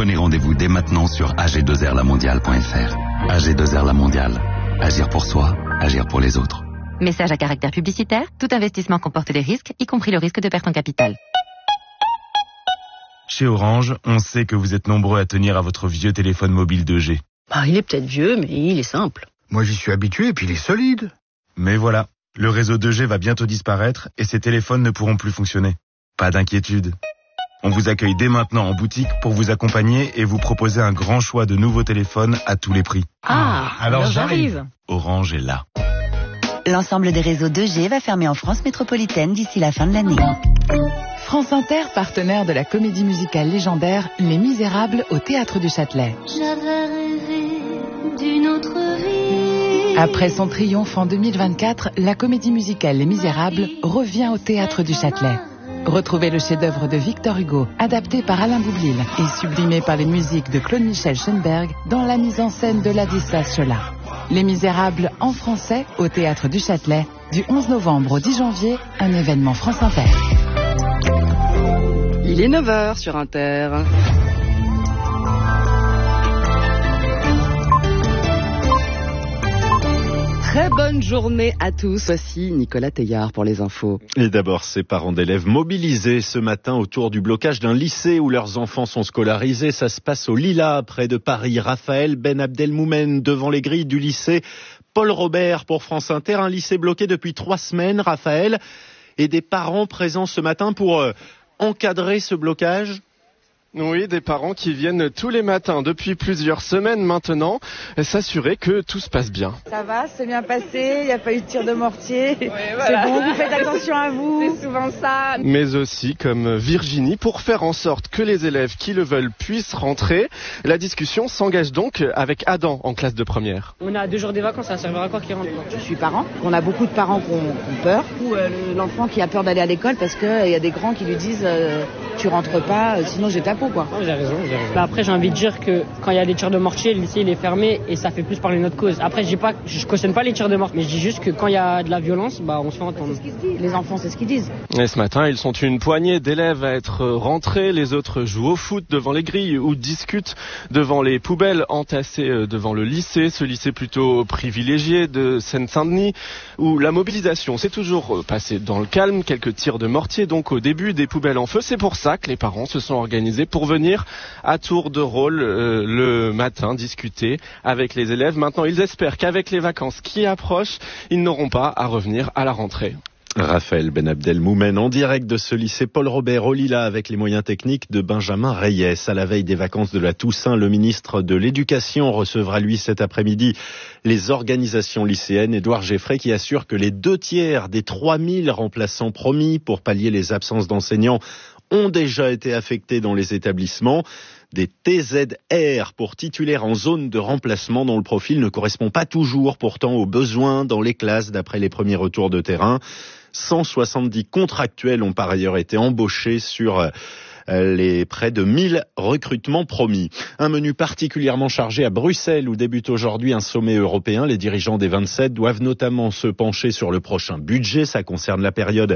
Prenez rendez-vous dès maintenant sur ag2rlamondiale.fr. AG2R La Mondiale. Agir pour soi, agir pour les autres. Message à caractère publicitaire. Tout investissement comporte des risques, y compris le risque de perte en capital. Chez Orange, on sait que vous êtes nombreux à tenir à votre vieux téléphone mobile 2G. Il est peut-être vieux, mais il est simple. Moi, j'y suis habitué et puis il est solide. Mais voilà, le réseau 2G va bientôt disparaître et ces téléphones ne pourront plus fonctionner. Pas d'inquiétude. On vous accueille dès maintenant en boutique pour vous accompagner et vous proposer un grand choix de nouveaux téléphones à tous les prix. Alors j'arrive. Orange est là. L'ensemble des réseaux 2G va fermer en France métropolitaine d'ici la fin de l'année. France Inter, partenaire de la comédie musicale légendaire Les Misérables au Théâtre du Châtelet. J'avais rêvé d'une autre vie. Après son triomphe en 2024, la comédie musicale Les Misérables revient au Théâtre du Châtelet. Retrouvez le chef-d'œuvre de Victor Hugo, adapté par Alain Boublil et sublimé par les musiques de Claude-Michel Schoenberg dans la mise en scène de Ladislas Chola. Les Misérables en français au Théâtre du Châtelet, du 11 novembre au 10 janvier, un événement France Inter. Il est 9h sur Inter. Très bonne journée à tous. Voici Nicolas Teillard pour les infos. Et d'abord, ces parents d'élèves mobilisés ce matin autour du blocage d'un lycée où leurs enfants sont scolarisés. Ça se passe au Lilas, près de Paris. Raphaël Ben Abdelmoumen devant les grilles du lycée Paul Robert pour France Inter. Un lycée bloqué depuis 3 semaines, Raphaël. Et des parents présents ce matin pour encadrer ce blocage. Oui, des parents qui viennent tous les matins depuis plusieurs semaines maintenant s'assurer que tout se passe bien. Ça va, c'est bien passé, il n'y a pas eu de tir de mortier, oui, voilà. C'est bon, vous faites attention à vous. C'est souvent ça. Mais aussi comme Virginie pour faire en sorte que les élèves qui le veulent puissent rentrer. La discussion s'engage donc avec Adam en classe de première. On a 2 jours des vacances, ça servira à quoi qu'ils rentrent. Je suis parent, on a beaucoup de parents qui ont peur, ou l'enfant qui a peur d'aller à l'école parce qu'il y a des grands qui lui disent tu rentres pas, sinon j'ai ta peau. Quoi. Oh, j'ai raison. Après, j'ai envie de dire que quand il y a des tirs de mortier, le lycée il est fermé et ça fait plus parler notre cause. Après, je cautionne pas les tirs de mortier, mais je dis juste que quand il y a de la violence, on se fait entendre. C'est ce qu'ils se disent. Les enfants, c'est ce qu'ils disent. Et ce matin, ils sont une poignée d'élèves à être rentrés. Les autres jouent au foot devant les grilles ou discutent devant les poubelles entassées devant le lycée. Ce lycée plutôt privilégié de Seine-Saint-Denis où la mobilisation s'est toujours passée dans le calme. Quelques tirs de mortier donc au début, des poubelles en feu. C'est pour ça que les parents se sont organisés pour venir à tour de rôle le matin discuter avec les élèves. Maintenant, ils espèrent qu'avec les vacances qui approchent, ils n'auront pas à revenir à la rentrée. Raphaël Ben Abdelmoumen en direct de ce lycée Paul Robert au Lilas avec les moyens techniques de Benjamin Reyes. À la veille des vacances de la Toussaint, le ministre de l'Éducation recevra lui cet après-midi les organisations lycéennes. Édouard Geffray qui assure que les 2/3 des 3000 remplaçants promis pour pallier les absences d'enseignants ont déjà été affectés dans les établissements. Des TZR pour titulaires en zone de remplacement dont le profil ne correspond pas toujours pourtant aux besoins dans les classes d'après les premiers retours de terrain. 170 contractuels ont par ailleurs été embauchés sur les près de 1000 recrutements promis. Un menu particulièrement chargé à Bruxelles où débute aujourd'hui un sommet européen. Les dirigeants des 27 doivent notamment se pencher sur le prochain budget. Ça concerne la période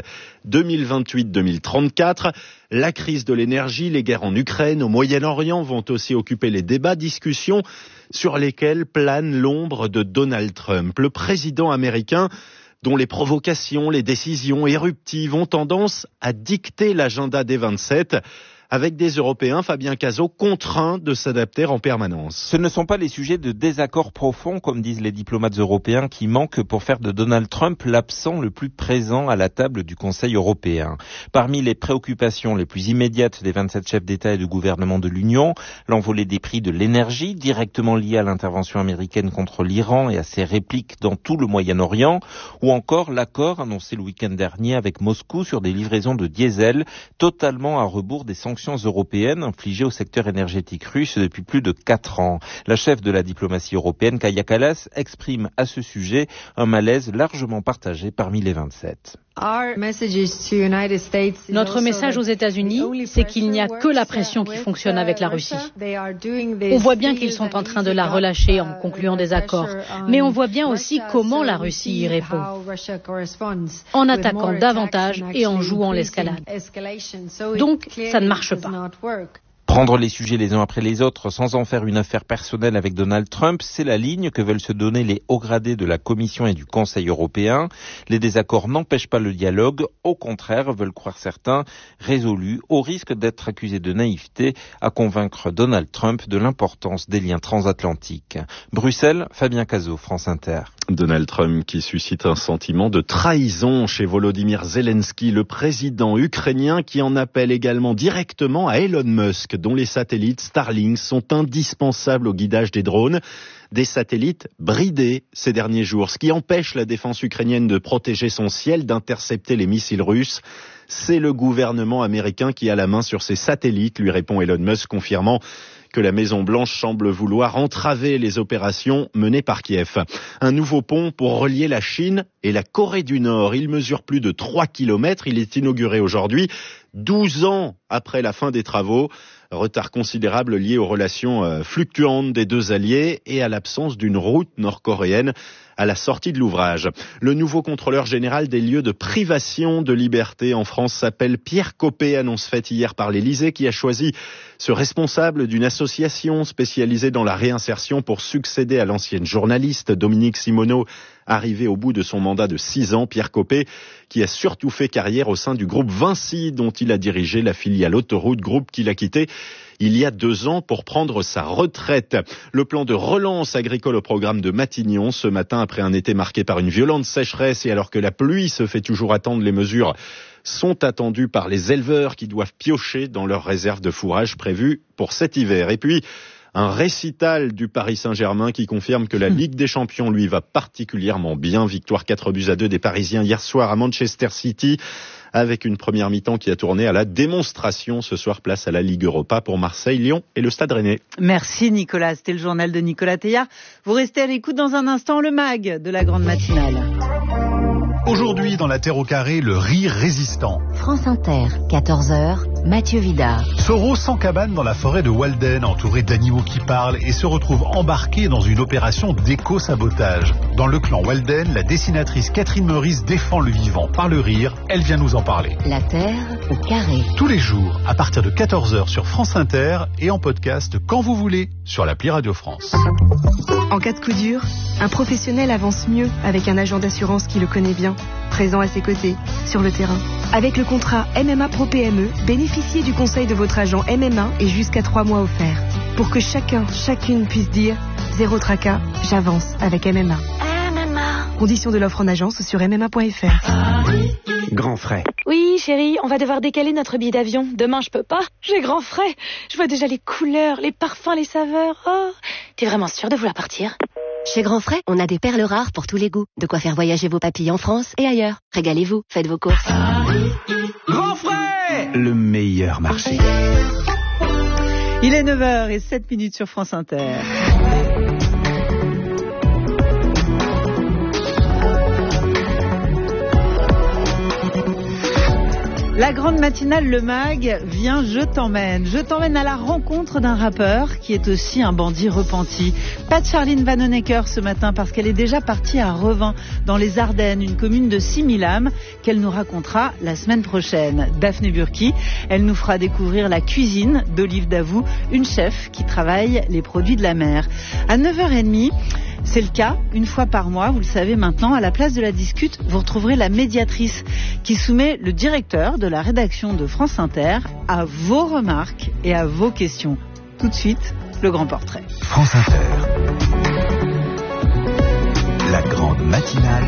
2028-2034. La crise de l'énergie, les guerres en Ukraine, au Moyen-Orient vont aussi occuper les débats, discussions sur lesquels plane l'ombre de Donald Trump. Le président américain dont les provocations, les décisions éruptives ont tendance à dicter l'agenda des 27, avec des Européens, Fabien Cazot, contraints de s'adapter en permanence. Ce ne sont pas les sujets de désaccord profond, comme disent les diplomates européens, qui manquent pour faire de Donald Trump l'absent le plus présent à la table du Conseil européen. Parmi les préoccupations les plus immédiates des 27 chefs d'État et de gouvernement de l'Union, l'envolée des prix de l'énergie, directement liée à l'intervention américaine contre l'Iran et à ses répliques dans tout le Moyen-Orient, ou encore l'accord annoncé le week-end dernier avec Moscou sur des livraisons de diesel, totalement à rebours des sanctions européennes infligées au secteur énergétique russe depuis plus de 4 ans. La chef de la diplomatie européenne, Kaja Kallas, exprime à ce sujet un malaise largement partagé parmi les 27. Notre message aux États-Unis, c'est qu'il n'y a que la pression qui fonctionne avec la Russie. On voit bien qu'ils sont en train de la relâcher en concluant des accords, mais on voit bien aussi comment la Russie y répond, en attaquant davantage et en jouant l'escalade. Donc, ça ne marche pas. Prendre les sujets les uns après les autres sans en faire une affaire personnelle avec Donald Trump, c'est la ligne que veulent se donner les hauts gradés de la Commission et du Conseil européen. Les désaccords n'empêchent pas le dialogue, au contraire, veulent croire certains, résolus, au risque d'être accusés de naïveté, à convaincre Donald Trump de l'importance des liens transatlantiques. Bruxelles, Fabien Cazot, France Inter. Donald Trump qui suscite un sentiment de trahison chez Volodymyr Zelensky, le président ukrainien qui en appelle également directement à Elon Musk, dont les satellites Starlink sont indispensables au guidage des drones. Des satellites bridés ces derniers jours, ce qui empêche la défense ukrainienne de protéger son ciel, d'intercepter les missiles russes. C'est le gouvernement américain qui a la main sur ces satellites, lui répond Elon Musk, confirmant que la Maison-Blanche semble vouloir entraver les opérations menées par Kiev. Un nouveau pont pour relier la Chine et la Corée du Nord. Il mesure plus de 3 kilomètres. Il est inauguré aujourd'hui, 12 ans après la fin des travaux. Retard considérable lié aux relations fluctuantes des deux alliés et à l'absence d'une route nord-coréenne à la sortie de l'ouvrage. Le nouveau contrôleur général des lieux de privation de liberté en France s'appelle Pierre Copé, annonce faite hier par l'Élysée, qui a choisi ce responsable d'une association spécialisée dans la réinsertion pour succéder à l'ancienne journaliste Dominique Simoneau, arrivé au bout de son mandat de 6 ans. Pierre Copé, qui a surtout fait carrière au sein du groupe Vinci, dont il a dirigé la filiale Autoroute, groupe qu'il a quitté il y a 2 ans pour prendre sa retraite. Le plan de relance agricole au programme de Matignon ce matin, après un été marqué par une violente sécheresse et alors que la pluie se fait toujours attendre, les mesures sont attendues par les éleveurs qui doivent piocher dans leurs réserves de fourrage prévues pour cet hiver. Et puis, un récital du Paris Saint-Germain qui confirme que la Ligue des Champions lui va particulièrement bien. Victoire 4-2 des Parisiens hier soir à Manchester City, avec une première mi-temps qui a tourné à la démonstration. Ce soir, place à la Ligue Europa pour Marseille, Lyon et le Stade Rennais. Merci Nicolas, c'était le journal de Nicolas Teillard. Vous restez à l'écoute dans un instant, le MAG de la grande matinale. Aujourd'hui, dans la Terre au carré, le rire résistant. France Inter, 14h, Mathieu Vidard. Soro sans cabane dans la forêt de Walden, entouré d'animaux qui parlent et se retrouve embarqué dans une opération d'éco-sabotage. Dans le clan Walden, la dessinatrice Catherine Meurice défend le vivant par le rire. Elle vient nous en parler. La Terre au carré. Tous les jours, à partir de 14h sur France Inter et en podcast quand vous voulez sur l'appli Radio France. En cas de coup dur, un professionnel avance mieux avec un agent d'assurance qui le connaît bien, présent à ses côtés, sur le terrain. Avec le contrat MMA Pro PME, bénéficiez du conseil de votre agent MMA et jusqu'à 3 mois offerts. Pour que chacune puisse dire « Zéro tracas, j'avance avec MMA ». Conditions de l'offre en agence sur mma.fr. Grand frais. Oui, chérie, on va devoir décaler notre billet d'avion. Demain, je peux pas. J'ai grand frais. Je vois déjà les couleurs, les parfums, les saveurs. Oh, t'es vraiment sûre de vouloir partir ? Chez Grand Frais, on a des perles rares pour tous les goûts. De quoi faire voyager vos papilles en France et ailleurs. Régalez-vous, faites vos courses. Grand Frais, le meilleur marché. Il est 9h07 sur France Inter. La grande matinale, le MAG, vient, je t'emmène. Je t'emmène à la rencontre d'un rappeur qui est aussi un bandit repenti. Pas de Charline Vanhoenacker ce matin parce qu'elle est déjà partie à Revin, dans les Ardennes, une commune de 6000 âmes qu'elle nous racontera la semaine prochaine. Daphné Burki, elle nous fera découvrir la cuisine d'Olive Davout, une chef qui travaille les produits de la mer. À 9h30, c'est le cas, une fois par mois, vous le savez maintenant, à la place de la discute, vous retrouverez la médiatrice qui soumet le directeur de la rédaction de France Inter à vos remarques et à vos questions. Tout de suite, le grand portrait. France Inter. La grande matinale.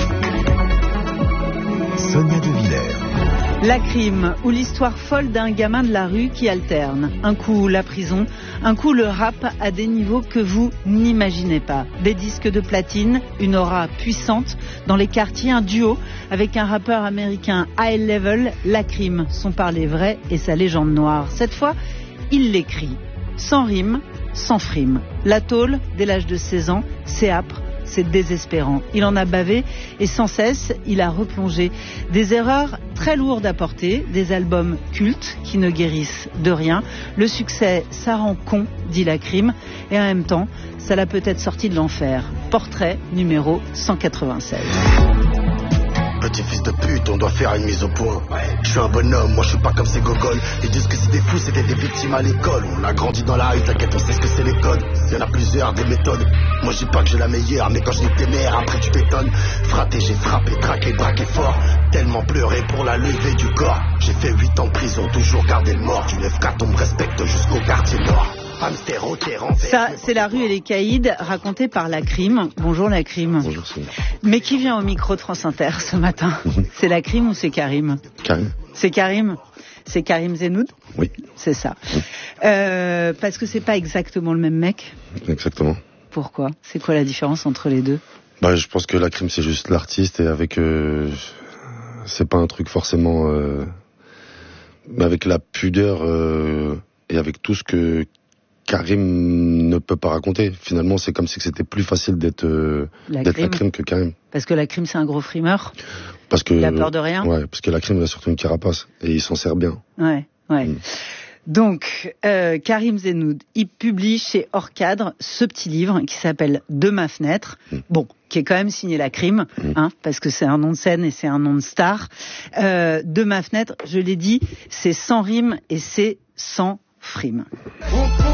Sonia De Villers. La crime, ou l'histoire folle d'un gamin de la rue qui alterne. Un coup la prison, un coup le rap à des niveaux que vous n'imaginez pas. Des disques de platine, une aura puissante dans les quartiers, un duo avec un rappeur américain high level, La Crime, son parler vrai et sa légende noire. Cette fois, il l'écrit, sans rime, sans frime. La tôle, dès l'âge de 16 ans, c'est âpre. C'est désespérant. Il en a bavé et sans cesse, il a replongé. Des erreurs très lourdes à porter, des albums cultes qui ne guérissent de rien. Le succès, ça rend con, dit La Crime, et en même temps, ça l'a peut-être sorti de l'enfer. Portrait numéro 196. petit fils de pute, on doit faire une mise au point. Je suis un bonhomme, moi je suis pas comme ces gogoles. Ils disent que c'est des fous, c'était des victimes à l'école. On a grandi dans la rue, t'inquiète, on sait ce que c'est les codes. Y'en a plusieurs, des méthodes. Moi je dis pas que j'ai la meilleure, mais quand je dis tes mères, après tu t'étonnes. Fraté, j'ai frappé, traqué, braqué fort. Tellement pleuré pour la levée du corps. J'ai fait 8 ans de prison, toujours gardé le mort. Du 9-4, on me respecte jusqu'au quartier nord. Ça, c'est La Rue et les Caïds, raconté par La Crime. Bonjour La Crime. Bonjour Céline. Mais qui vient au micro de France Inter ce matin? C'est La Crime ou c'est Karim? Karim. C'est Karim? C'est Karim Zenoud? Oui. C'est ça. Oui. Parce que c'est pas exactement le même mec? Exactement. Pourquoi? C'est quoi la différence entre les deux? Bah, je pense que La Crime, c'est juste l'artiste et avec... c'est pas un truc forcément... mais avec la pudeur et avec tout ce que... Karim ne peut pas raconter. Finalement, c'est comme si c'était plus facile d'être La Crime que Karim. Parce que La Crime, c'est un gros frimeur. Parce que il a peur de rien. Ouais, parce que La Crime, il a surtout une carapace et il s'en sert bien. Ouais. Donc, Karim Zenoud, il publie chez Hors Cadre ce petit livre qui s'appelle De ma fenêtre. Bon, qui est quand même signé La Crime, parce que c'est un nom de scène et c'est un nom de star. De ma fenêtre, je l'ai dit, c'est sans rime et c'est sans frime.